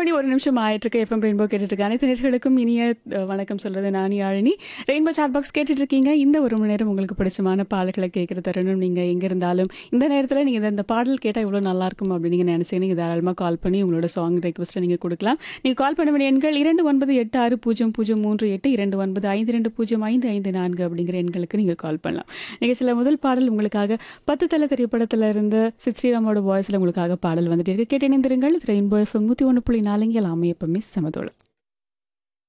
மணி 1 நிமிஷம் ஆயிட்டிருக்கு. FM rainbow கேட்டுட்ருக்க அனைத்து நேயர்களுக்கும் இனிய வணக்கம் சொல்றது நான் யாழினி. ரெயின்போ சாட் பாக்ஸ் கேட்டுட்ருக்கீங்க. இந்த 1 மணி நேரம் உங்களுக்கு பிடிச்சமான பாடல்களை கேட்குற தருணம். நீங்கள் எங்கே இருந்தாலும் இந்த நேரத்தில் நீங்கள் இந்த பாடல் கேட்டால் இவ்வளோ நல்லாயிருக்கும் அப்படின்னு நீங்கள் நினச்சிங்கன்னா நீங்கள் தாராளமாக கால் பண்ணி உங்களோட சாங் ரெக்வஸ்ட்டை நீங்கள் கொடுக்கலாம். நீங்கள் கால் பண்ண வேண்டிய எண்கள் 29860038 2952055554 அப்படிங்கிற எண்களுக்கு நீங்கள் கால் பண்ணலாம். நிகழ்ச்சியில் முதல் பாடல் உங்களுக்காக 10 தல திரைப்படத்தில் இருந்து சித்ஸ்ரீராமோட வாய்ஸில் உங்களுக்காக பாடல் வந்துட்டு இருக்கு. கேட்டு இணைந்திருங்கள். ரெயின்போ எஃப்எம் 101.4 எல்லாமே எப்பவுமே சமதோளம்.